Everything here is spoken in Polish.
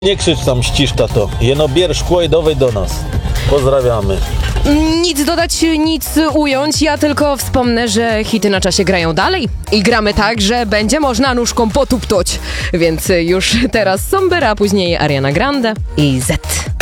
Nie krzycz tam, ściszka to. Jeno bierz szkło i dawaj do nas. Pozdrawiamy. Nic dodać, nic ująć, ja tylko wspomnę, że hity na czasie grają dalej i gramy tak, że będzie można nóżką potuptać. Więc już teraz Somber, a później Ariana Grande i Z.